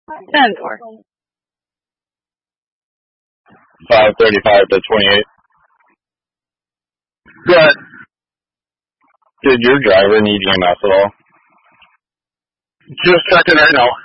10-4. 5:35 to 28. Good. Did your driver need EMS at all? Just checking right now.